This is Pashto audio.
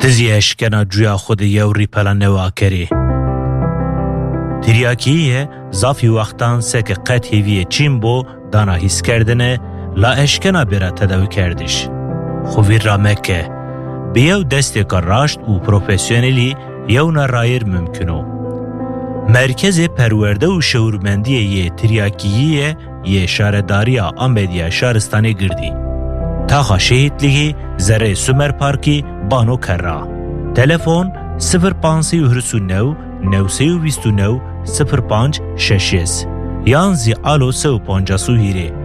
دزی اشکنا جویا خود یوری پلا نوا کری. تریاکیه زافی وقتان سک قط هیوی چین بو دانا حس کردنه لا اشکنا برا تداوی کردش. خوی را مکه بیو دستی که راشت و پروفیسیونلی یونا رایر ممکنو. مرکز پرورده و شعورمندی یه تریاکیه یه شارداریا آمدیا شارستانی گردی. تاخا شهیدلیگی زره سومر پارکی بانو کرا. تلفون 0509 929 05 ششیز. یانزی آلو 350 هیره.